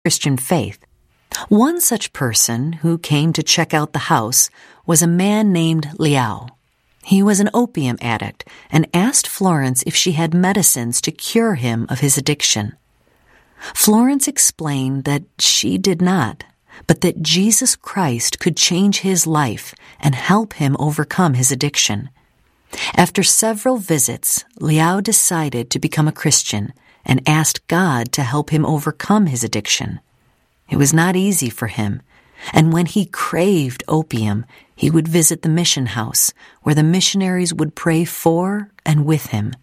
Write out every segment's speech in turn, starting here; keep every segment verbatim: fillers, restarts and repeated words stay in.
Christian faith. One such person who came to check out the house was a man named Liao. He was an opium addict and asked Florence if she had medicines to cure him of his addiction. Florence explained that she did not, but that Jesus Christ could change his life and help him overcome his addiction. After several visits, Liao decided to become a Christian and asked God to help him overcome his addiction. It was not easy for him, and when he craved opium, he would visit the mission house, where the missionaries would pray for and with him.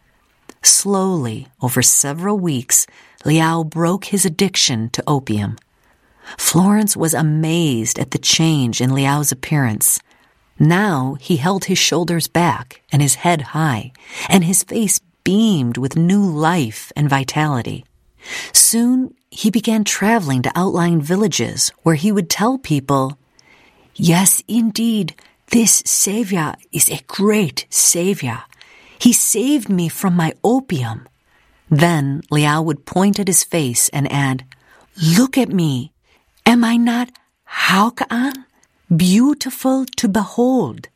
Slowly, over several weeks, Liao broke his addiction to opium. Florence was amazed at the change in Liao's appearance. Now he held his shoulders back and his head high, and his face beamed with new life and vitality. Soon he began traveling to outlying villages where he would tell people, "Yes, indeed, this Savior is a great Savior. He saved me from my opium." Then Liao would point at his face and add, "Look at me. Am I not Haokan, beautiful to behold?"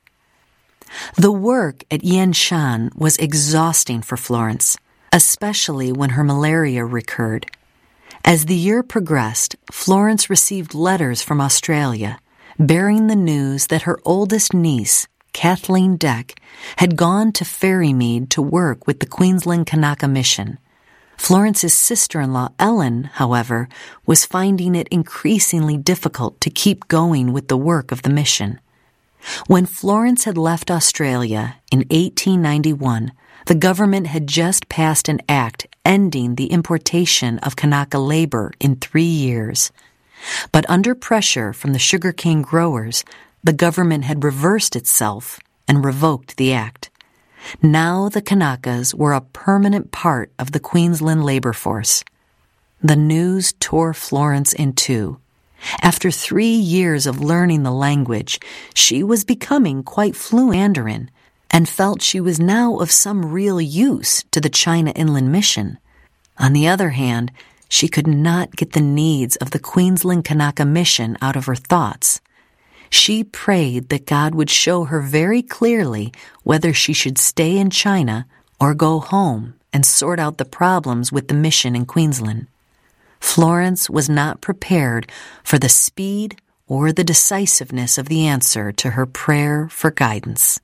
The work at Yanshan was exhausting for Florence, especially when her malaria recurred. As the year progressed, Florence received letters from Australia bearing the news that her oldest niece, Kathleen Deck, had gone to Ferrymead to work with the Queensland Kanaka Mission. Florence's sister-in-law, Ellen, however, was finding it increasingly difficult to keep going with the work of the mission. When Florence had left Australia in eighteen ninety-one, the government had just passed an act ending the importation of Kanaka labor in three years. But under pressure from the sugarcane growers, the government had reversed itself and revoked the act. Now the Kanakas were a permanent part of the Queensland labor force. The news tore Florence in two. After three years of learning the language, she was becoming quite fluent in Mandarin and felt she was now of some real use to the China Inland Mission. On the other hand, she could not get the needs of the Queensland Kanaka Mission out of her thoughts. She prayed that God would show her very clearly whether she should stay in China or go home and sort out the problems with the mission in Queensland. Florence was not prepared for the speed or the decisiveness of the answer to her prayer for guidance.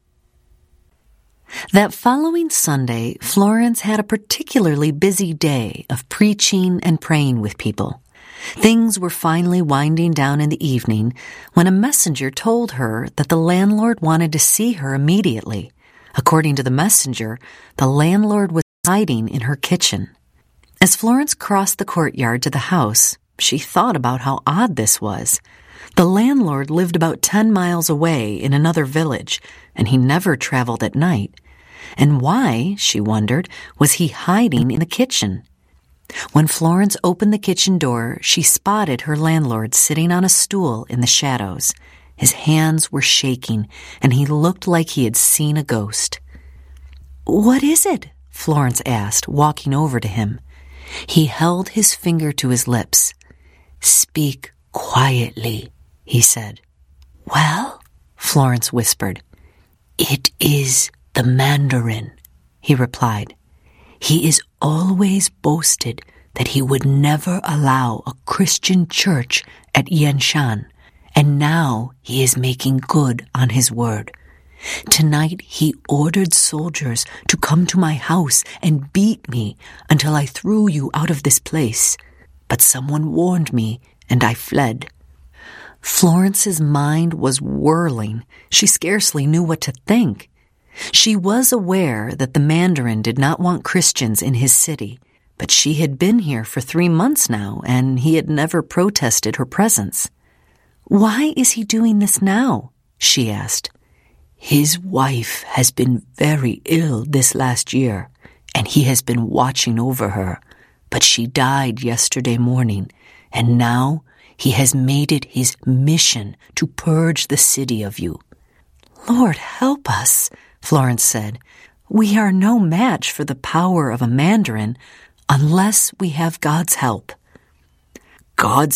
That following Sunday, Florence had a particularly busy day of preaching and praying with people. Things were finally winding down in the evening when a messenger told her that the landlord wanted to see her immediately. According to the messenger, the landlord was hiding in her kitchen. As Florence crossed the courtyard to the house, she thought about how odd this was. The landlord lived about ten miles away in another village, and he never traveled at night. And why, she wondered, was he hiding in the kitchen? When Florence opened the kitchen door, she spotted her landlord sitting on a stool in the shadows. His hands were shaking, and he looked like he had seen a ghost. "What is it?" Florence asked, walking over to him. He held his finger to his lips. "Speak quietly," he said. "Well?" Florence whispered. "It is the Mandarin," he replied. "He is always boasted that he would never allow a Christian church at Yanshan, and now he is making good on his word. Tonight he ordered soldiers to come to my house and beat me until I threw you out of this place. But someone warned me, and I fled." Florence's mind was whirling. She scarcely knew what to think. She was aware that the Mandarin did not want Christians in his city, but she had been here for three months now, and he had never protested her presence. "Why is he doing this now?" she asked. "His wife has been very ill this last year, and he has been watching over her, but she died yesterday morning, and now he has made it his mission to purge the city of you." "Lord, help us," Florence said. "We are no match for the power of a Mandarin unless we have God's help." God's